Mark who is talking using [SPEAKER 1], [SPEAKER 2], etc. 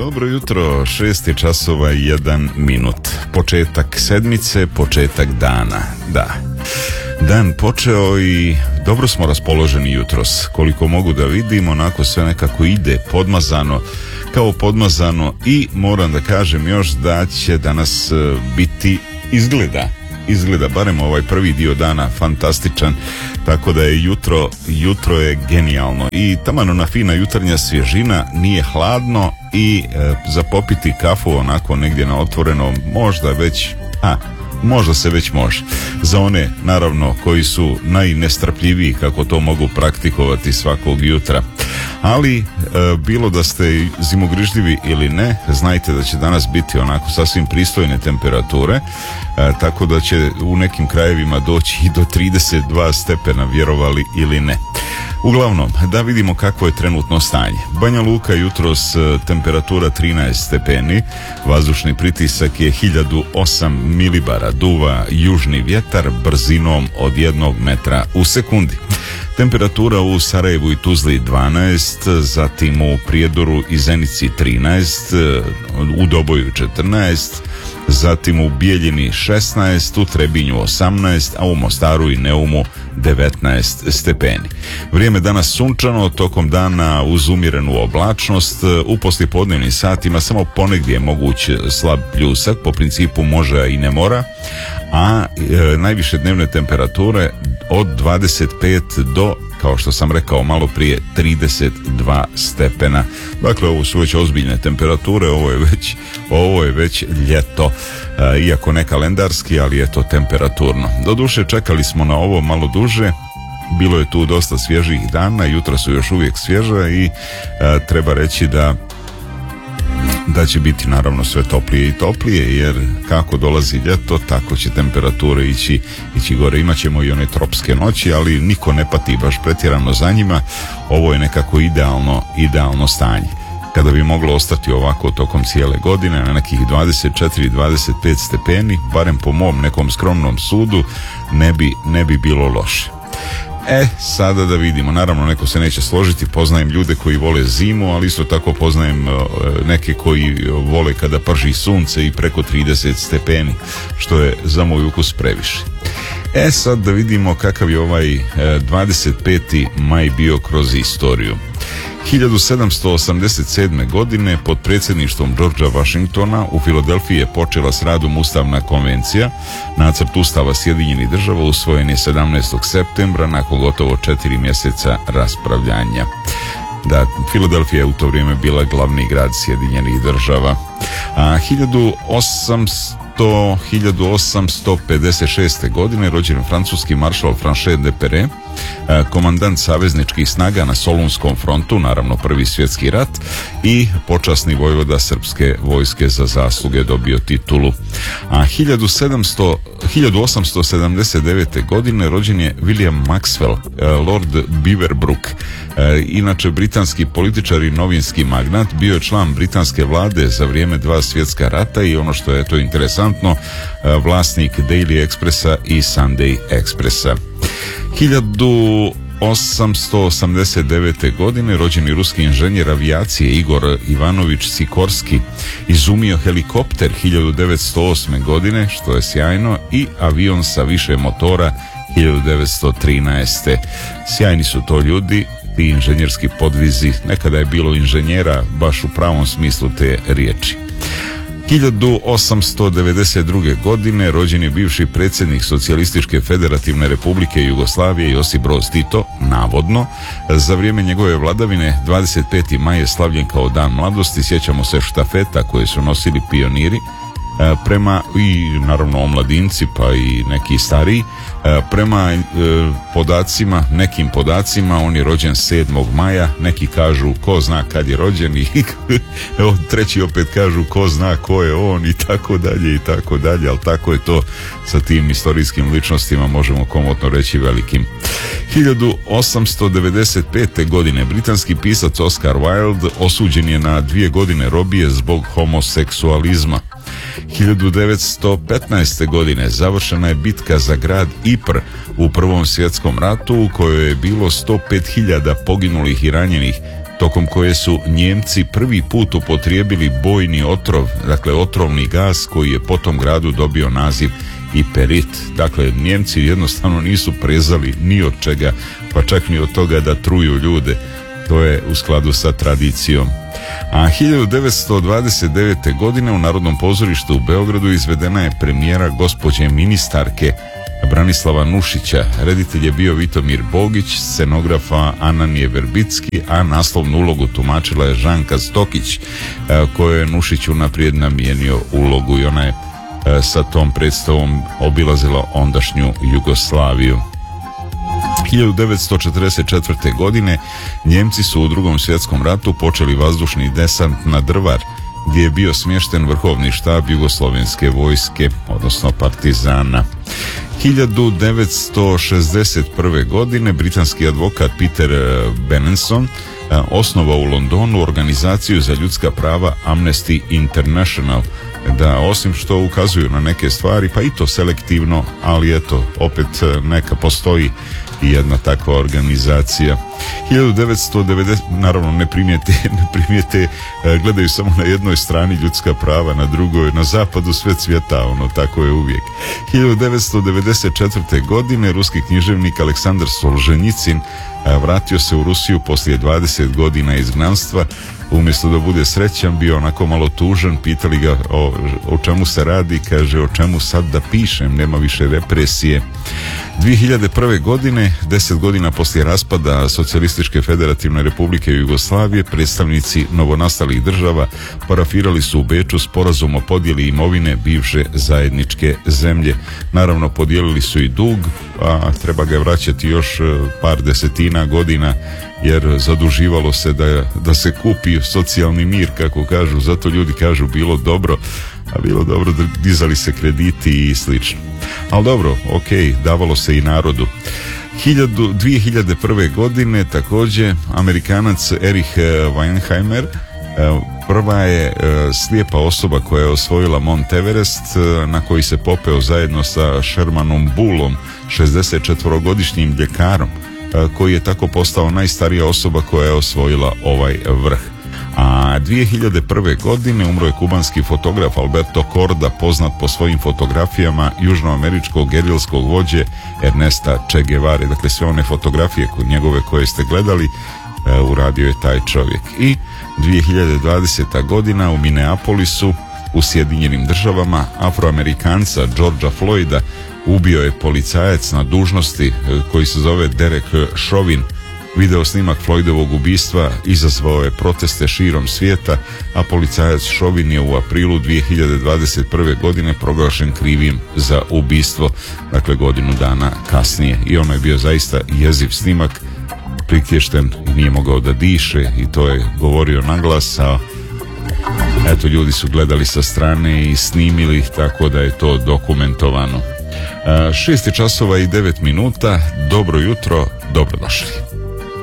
[SPEAKER 1] Dobro jutro, 6 časova i 1 minut. Početak sedmice, početak dana. Da, dan počeo i dobro smo raspoloženi jutros. Koliko mogu da vidim, onako sve nekako ide podmazano, kao podmazano, i moram da kažem još da će danas biti izgleda, barem ovaj prvi dio dana, fantastičan, tako da je jutro je genijalno i taman ona fina jutarnja svježina, nije hladno i za popiti kafu onako negdje na otvoreno možda se već može. Za one, naravno, koji su najnestrpljiviji kako to mogu praktikovati svakog jutra. Ali, bilo da ste zimogrižljivi ili ne, znajte da će danas biti onako sasvim pristojne temperature, tako da će u nekim krajevima doći i do 32 stepena, vjerovali ili ne. Uglavnom, da vidimo kakvo je trenutno stanje. Banja Luka jutros temperatura 13 stepeni, vazdušni pritisak je 1008 milibara, duva južni vjetar brzinom od 1 metra u sekundi. Temperatura u Sarajevu i Tuzli 12, zatim u Prijedoru i Zenici 13, u Doboju 14, zatim u Bijeljini 16, u Trebinju 18, a u Mostaru i Neumu 19 stepeni. Vrijeme danas sunčano, tokom dana uz umjerenu oblačnost, u poslijepodnevnim satima samo ponegdje je moguć slab pljusak, po principu može i ne mora, a najviše dnevne temperature od 25 do, kao što sam rekao malo prije, 32 stepena. Dakle, ovo su već ozbiljne temperature, ovo je već ljeto, iako ne kalendarski, ali je to temperaturno. Doduše, čekali smo na ovo malo duže, bilo je tu dosta svježih dana, jutra su još uvijek svježa i treba reći da će biti naravno sve toplije i toplije, jer kako dolazi ljeto, tako će temperature ići gore. Imaćemo i one tropske noći, ali niko ne pati baš pretjerano za njima. Ovo je nekako idealno stanje. Kada bi moglo ostati ovako tokom cijele godine na nekih 24-25 stepeni, barem po mom nekom skromnom sudu, ne bi bilo loše. Sada da vidimo, naravno neko se neće složiti, poznajem ljude koji vole zimu, ali isto tako poznajem neke koji vole kada prži sunce i preko 30 stepeni, što je za moj ukus previše. Sad da vidimo kakav je ovaj 25. maj bio kroz istoriju. 1787. godine pod predsjedništvom Georgea Washingtona u Filadelfiji je počela s radom Ustavna konvencija. Nacrt Ustava Sjedinjenih Država usvojen je 17. septembra nakon gotovo 4 mjeseca raspravljanja. Da, Filadelfija je u to vrijeme bila glavni grad Sjedinjenih Država. 1856. godine rođen francuski maršal Franchet de Pere, komandant savezničkih snaga na Solunskom frontu, naravno Prvi svjetski rat, i počasni vojvoda srpske vojske za zasluge, dobio titulu. 1879. godine rođen je William Maxwell, Lord Beaverbrook, inače britanski političar i novinski magnat, bio je član britanske vlade za vrijeme 2 svjetska rata i ono što je to interesantno, vlasnik Daily Expressa i Sunday Expressa. 1889. godine rođeni ruski inženjer avijacije Igor Ivanović Sikorski izumio helikopter 1908. godine, što je sjajno, i avion sa više motora 1913. Sjajni su to ljudi, ti inženjerski podvizi. Nekada je bilo inženjera baš u pravom smislu te riječi. 1892. godine rođen je bivši predsjednik Socijalističke federativne republike Jugoslavije Josip Broz Tito, navodno. Za vrijeme njegove vladavine 25. maj je slavljen kao dan mladosti, sjećamo se štafeta koje su nosili pioniri, i naravno omladinci pa i neki stariji. Prema nekim podacima on je rođen 7. maja, neki kažu ko zna kad je rođen i treći opet kažu ko zna ko je on i tako dalje, ali tako je to sa tim istorijskim ličnostima, možemo komotno reći velikim. 1895. godine britanski pisac Oscar Wilde osuđen je na 2 godine robije zbog homoseksualizma. 1915. godine završena je bitka za grad Ypres u Prvom svjetskom ratu, u kojoj je bilo 105.000 poginulih i ranjenih tokom koje su Njemci prvi put upotrijebili bojni otrov, dakle otrovni gas koji je po tom gradu dobio naziv Iperit. Dakle, Njemci jednostavno nisu prezali ni od čega, pa čak ni od toga da truju ljude. To je u skladu sa tradicijom. A 1929. godine u Narodnom pozorištu u Beogradu izvedena je premijera gospođe ministarke Branislava Nušića. Reditelj je bio Vitomir Bogić, scenografa Ananije Verbicki, a naslovnu ulogu tumačila je Žanka Stokić, kojoj je Nušić unaprijed namijenio ulogu i ona je sa tom predstavom obilazila ondašnju Jugoslaviju. 1944. godine Njemci su u Drugom svjetskom ratu počeli vazdušni desant na Drvar, gdje je bio smješten vrhovni štab Jugoslovenske vojske, odnosno partizana. 1961. godine britanski advokat Peter Benenson osnovao u Londonu organizaciju za ljudska prava Amnesty International, da osim što ukazuju na neke stvari, pa i to selektivno, ali eto, opet neka postoji i jedna takva organizacija. 1990, naravno ne primijete, gledaju samo na jednoj strani ljudska prava, na drugoj, na zapadu sve cvjeta, tako je uvijek. 1994. godine ruski književnik Aleksandar Solženjicin vratio se u Rusiju poslije 20 godina izgnanstva. Umjesto da bude srećan, bio onako malo tužan, pitali ga o čemu se radi, kaže o čemu sad da pišem, nema više represije. 2001. godine, 10 godina poslije raspada Socijalističke federativne republike Jugoslavije, predstavnici novonastalih država parafirali su u Beču sporazum o podjeli imovine bivše zajedničke zemlje. Naravno, podijelili su i dug, a treba ga vraćati još par desetina godina, jer zaduživalo se da se kupi socijalni mir, kako kažu. Zato ljudi kažu bilo dobro, a bilo dobro, dizali se krediti i slično. Ali dobro, ok, davalo se i narodu. 2001. godine također Amerikanac Erich Weinheimer prva je slijepa osoba koja je osvojila Mont Everest, na koji se popeo zajedno sa Shermanom Bullom, 64-godišnjim ljekarom, koji je tako postao najstarija osoba koja je osvojila ovaj vrh. A 2001. godine umro je kubanski fotograf Alberto Korda, poznat po svojim fotografijama južnoameričkog gerilskog vođe Ernesta Che Guevare. Dakle, sve one fotografije njegove koje ste gledali uradio je taj čovjek. I 2020. godina u Minneapolisu u Sjedinjenim državama Afroamerikanca Georgea Floyda ubio je policajac na dužnosti koji se zove Derek Chauvin. Video snimak Floydovog ubistva izazvao je proteste širom svijeta, a policajac Chauvin je u aprilu 2021. godine proglašen krivim za ubistvo, dakle godinu dana kasnije. I ono je bio zaista jeziv snimak, priklješten i nije mogao da diše i to je govorio na glas, a eto, ljudi su gledali sa strane i snimili, tako da je to dokumentovano. 6 časova i 9 minuta, dobro jutro, dobrodošli.